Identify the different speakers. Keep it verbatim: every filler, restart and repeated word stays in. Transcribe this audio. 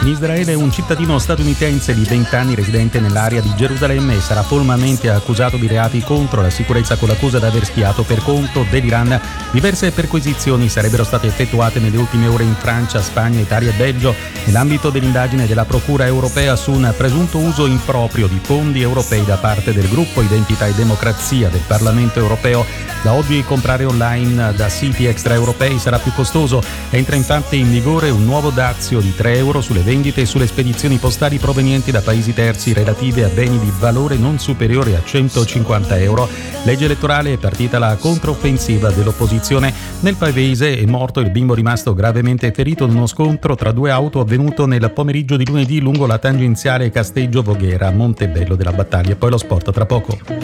Speaker 1: In Israele un cittadino statunitense di venti anni residente nell'area di Gerusalemme sarà formalmente accusato di reati contro la sicurezza con l'accusa di aver spiato per conto dell'Iran. Diverse perquisizioni sarebbero state effettuate nelle ultime ore in Francia, Spagna, Italia e Belgio nell'ambito dell'indagine della Procura europea su un presunto uso improprio di fondi europei da parte del gruppo Identità e Democrazia del Parlamento europeo. Da oggi comprare online da siti extraeuropei sarà più costoso. Entra infatti in vigore un nuovo dazio di tre euro sulle vendite e sulle spedizioni postali provenienti da paesi terzi relative a beni di valore non superiore a centocinquanta euro. Legge elettorale, è partita la controffensiva dell'opposizione. Nel Pavese è morto il bimbo rimasto gravemente ferito in uno scontro tra due auto avvenuto nel pomeriggio di lunedì lungo la tangenziale Casteggio Voghera, Montebello della Battaglia. E poi lo sport tra poco.